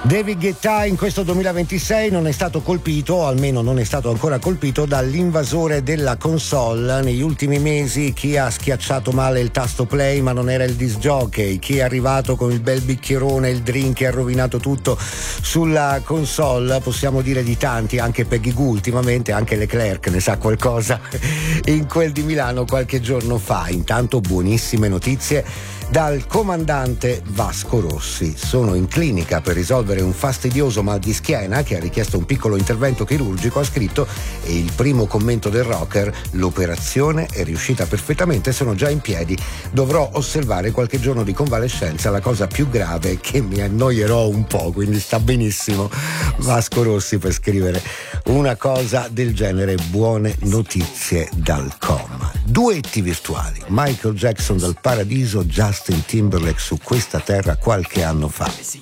David Guetta in questo 2026 non è stato colpito, o almeno non è stato ancora colpito, dall'invasore della console. Negli ultimi mesi chi ha schiacciato male il tasto play ma non era il disc jockey, chi è arrivato con il bel bicchierone, il drink e ha rovinato tutto sulla console, possiamo dire di tanti, anche Peggy Goo ultimamente, anche Leclerc ne sa qualcosa in quel di Milano qualche giorno fa. Intanto buonissime notizie dal comandante Vasco Rossi. Sono in clinica per risolvere un fastidioso mal di schiena che ha richiesto un piccolo intervento chirurgico, ha scritto, e il primo commento del rocker: l'operazione è riuscita perfettamente, sono già in piedi, dovrò osservare qualche giorno di convalescenza, la cosa più grave è che mi annoierò un po', quindi sta benissimo Vasco Rossi per scrivere una cosa del genere. Buone notizie dal coma. Duetti virtuali: Michael Jackson dal Paradiso, Justin Timberlake su Questa Terra qualche anno fa.